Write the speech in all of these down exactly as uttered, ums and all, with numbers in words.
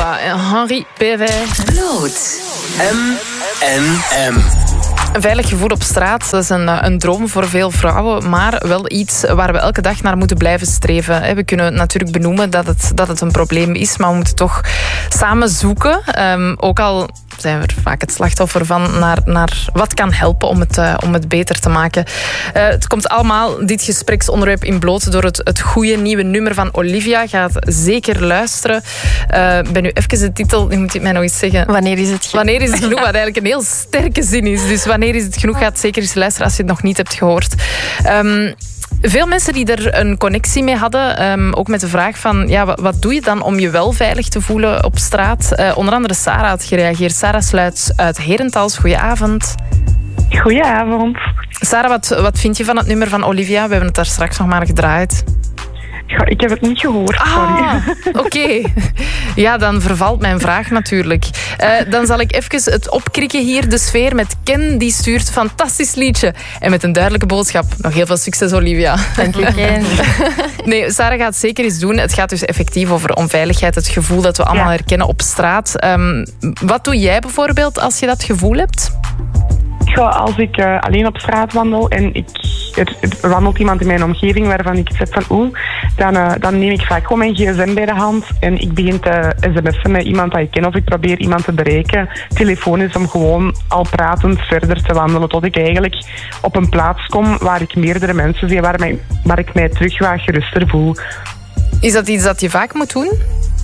Voilà, Henri P V. Bloot. M en M. Een veilig gevoel op straat, dat is een, een droom voor veel vrouwen, maar wel iets waar we elke dag naar moeten blijven streven. We kunnen natuurlijk benoemen dat het, dat het een probleem is, maar we moeten toch samen zoeken. Um, ook al zijn we er vaak het slachtoffer van, naar, naar wat kan helpen om het, uh, om het beter te maken. Uh, het komt allemaal, dit gespreksonderwerp, in bloot door het, het goede nieuwe nummer van Olivia. Ga het zeker luisteren. Uh, ik ben nu even de titel, nu moet je het mij nog eens zeggen. Wanneer is het genoeg? Wanneer is het genoeg, wat eigenlijk een heel sterke zin is. Dus wanneer is het genoeg, ga het zeker eens luisteren als je het nog niet hebt gehoord. Um, Veel mensen die er een connectie mee hadden, um, ook met de vraag van, ja, wat, wat doe je dan om je wel veilig te voelen op straat? Uh, onder andere Sarah had gereageerd. Sarah Sluits uit Herentals. Goedenavond. Goedenavond. Sarah, wat, wat vind je van het nummer van Olivia? We hebben het daar straks nog maar gedraaid. Ja, ik heb het niet gehoord, sorry. Ah, oké. Okay. Ja, dan vervalt mijn vraag natuurlijk. Uh, dan zal ik even het opkrikken hier, de sfeer, met Ken. Die stuurt een fantastisch liedje. En met een duidelijke boodschap. Nog heel veel succes, Olivia. Dank je, Ken. Nee, Sarah gaat het zeker eens doen. Het gaat dus effectief over onveiligheid. Het gevoel dat we allemaal ja. herkennen op straat. Um, wat doe jij bijvoorbeeld als je dat gevoel hebt? Ja, als ik uh, alleen op straat wandel en ik, er, er wandelt iemand in mijn omgeving waarvan ik zeg van oeh, dan, uh, dan neem ik vaak gewoon mijn gsm bij de hand en ik begin te sms'en met iemand dat ik ken of ik probeer iemand te bereiken. Telefoon is om gewoon al pratend verder te wandelen tot ik eigenlijk op een plaats kom waar ik meerdere mensen zie, waar, mij, waar ik mij terug wat geruster voel. Is dat iets dat je vaak moet doen?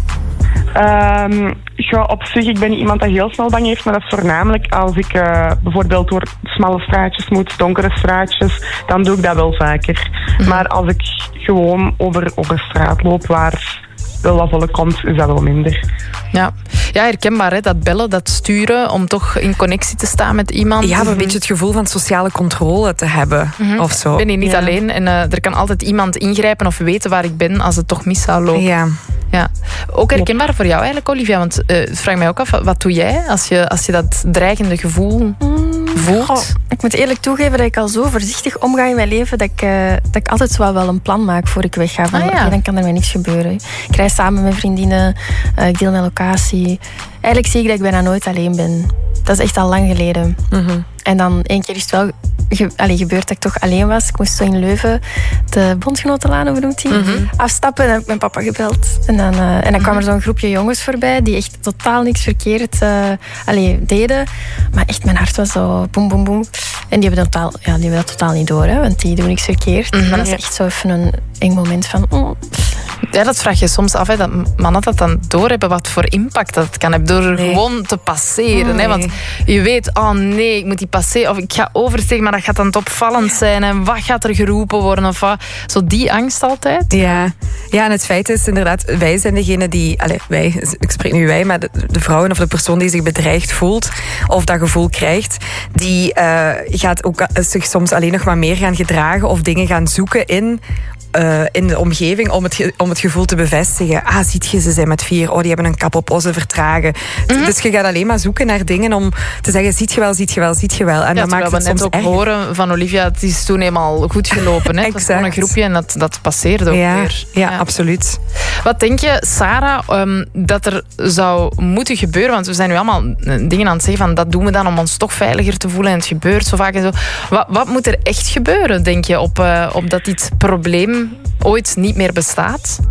Um, ja, op zich, ik ben niet iemand dat heel snel bang heeft, maar dat is voornamelijk als ik uh, bijvoorbeeld door smalle straatjes moet, donkere straatjes, dan doe ik dat wel vaker. Mm-hmm. Maar als ik gewoon over, over straat loop waar wel wat volk komt, is dat wel minder. Ja, ja herkenbaar, hè? Dat bellen, dat sturen, om toch in connectie te staan met iemand. Ja, een beetje het gevoel van sociale controle te hebben, mm-hmm. of zo. Ik ben hier niet ja. alleen en uh, er kan altijd iemand ingrijpen of weten waar ik ben als het toch mis zou lopen. Ja. Ja. Ook herkenbaar voor jou eigenlijk, Olivia, want uh, het vraagt mij ook af, wat doe jij als je, als je dat dreigende gevoel mm, voelt? Oh, ik moet eerlijk toegeven dat ik al zo voorzichtig omga in mijn leven dat ik, uh, dat ik altijd wel, wel een plan maak voor ik wegga. Van, ah, ja. okay, dan kan er mij niks gebeuren. Ik reis samen met vriendinnen, uh, ik deel mijn locatie. Eigenlijk zie ik dat ik bijna nooit alleen ben. Dat is echt al lang geleden. Mm-hmm. En dan één keer is het wel ge- allee, gebeurd dat ik toch alleen was. Ik moest zo in Leuven de Bondgenotenlaan, hoe noemt die, mm-hmm. afstappen. En dan heb ik mijn papa gebeld. En dan, uh, en dan kwam er zo'n groepje jongens voorbij die echt totaal niks verkeerd uh, allee, deden. Maar echt, mijn hart was zo boem, boem, boem. En die hebben, totaal, ja, die hebben dat totaal niet door, hè, want die doen niks verkeerd. Mm-hmm. Maar dat is echt zo even een eng moment van... Oh. Ja, dat vraag je soms af, hè, dat mannen dat dan doorhebben, wat voor impact dat kan hebben. Door nee. gewoon te passeren. Nee. Hè, want je weet, oh nee, ik moet die passeren. Of ik ga oversteken, maar dat gaat dan te opvallend zijn. En wat gaat er geroepen worden? Of wat? Zo die angst altijd. Ja. ja, en het feit is inderdaad, wij zijn degene die... Allez, wij, ik spreek nu wij, maar de, de vrouwen of de persoon die zich bedreigd voelt, of dat gevoel krijgt, die uh, gaat ook zich soms alleen nog maar meer gaan gedragen of dingen gaan zoeken in... Uh, in de omgeving om het, ge- om het gevoel te bevestigen. Ah, ziet je, ze zijn met vier. Oh, die hebben een kap op, oh, ze vertragen. Mm-hmm. Dus je gaat alleen maar zoeken naar dingen om te zeggen, ziet je wel, ziet je wel, ziet je wel. En ja, dan maakt we het net soms ook erger. horen van Olivia, het is toen eenmaal goed gelopen. Hè? Het was gewoon een groepje en dat, dat passeerde ook ja, weer. Ja, ja, absoluut. Wat denk je, Sarah, um, dat er zou moeten gebeuren? Want we zijn nu allemaal dingen aan het zeggen van dat doen we dan om ons toch veiliger te voelen en het gebeurt zo vaak en zo. Wat, wat moet er echt gebeuren, denk je, op, uh, op dat dit probleem ooit niet meer bestaat?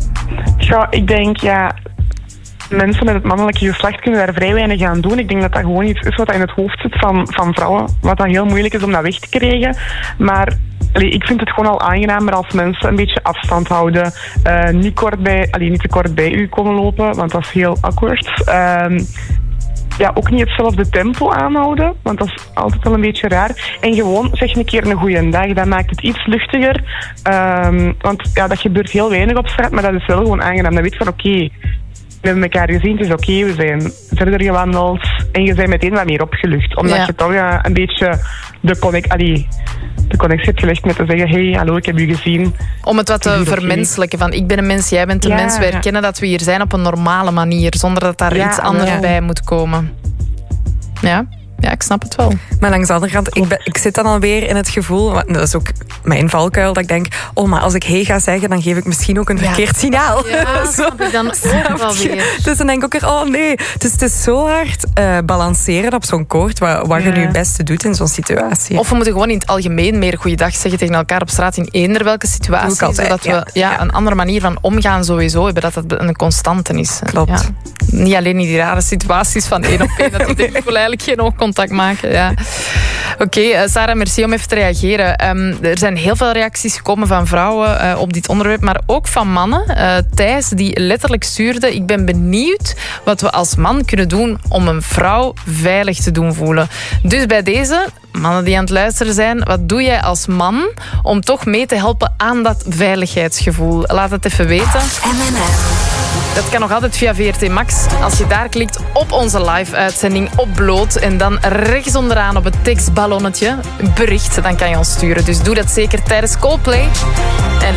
Ja, ik denk, ja, mensen met het mannelijke geslacht kunnen daar vrij weinig aan doen. Ik denk dat dat gewoon iets is wat in het hoofd zit van, van vrouwen. Wat dat heel moeilijk is om dat weg te krijgen. Maar allee, ik vind het gewoon al aangenamer als mensen een beetje afstand houden. Uh, niet, kort bij, allee, niet te kort bij u komen lopen, want dat is heel awkward. Uh, Ja, ook niet hetzelfde tempo aanhouden, want dat is altijd wel een beetje raar. En gewoon zeg een keer een goeie dag, dat maakt het iets luchtiger. Um, want ja, dat gebeurt heel weinig op straat, maar dat is wel gewoon aangenaam. Dan weet je van oké, okay, we hebben elkaar gezien, het is oké, okay, we zijn verder gewandeld. En je bent meteen wat meer opgelucht. Omdat ja. je toch uh, een beetje de, connect, allee, de connectie hebt gelegd met te zeggen, hey, hallo, ik heb u gezien. Om het wat te vermenselijken, van ik ben een mens, jij bent een ja, mens. Wij erkennen dat we hier zijn op een normale manier, zonder dat daar ja, iets anders ja. bij moet komen. Ja? ja, ik snap het wel. Maar langs de andere kant, ik, ben, ik zit dan alweer in het gevoel, dat is ook mijn valkuil, dat ik denk, oh, maar als ik hey ga zeggen, dan geef ik misschien ook een ja. verkeerd signaal. Ja, snap ik dan ook wel weer. Dus dan denk ik ook weer, oh nee. Dus het is zo hard uh, balanceren op zo'n koord, wat, wat ja. je nu het beste doet in zo'n situatie. Of we moeten gewoon in het algemeen meer goeiedag zeggen tegen elkaar op straat in eender welke situatie. Altijd, zodat we ja. Ja, Ja. een andere manier van omgaan sowieso hebben, dat dat een constante is. Klopt. Ja. Niet alleen in die rare situaties van één op één, dat ik denk, ik wil eigenlijk geen oogcontact maken. Ja. Oké, okay, uh, Sarah, merci om even te reageren. Um, er zijn heel veel reacties gekomen van vrouwen uh, op dit onderwerp, maar ook van mannen. Uh, Thijs, die letterlijk stuurde, ik ben benieuwd wat we als man kunnen doen om een vrouw veilig te doen voelen. Dus bij deze, mannen die aan het luisteren zijn, wat doe jij als man om toch mee te helpen aan dat veiligheidsgevoel? Laat het even weten. M en M. Dat kan nog altijd via V R T Max. Als je daar klikt op onze live-uitzending op Bloot en dan rechts onderaan op het tekstballonnetje bericht, dan kan je ons sturen. Dus doe dat zeker tijdens Coldplay. En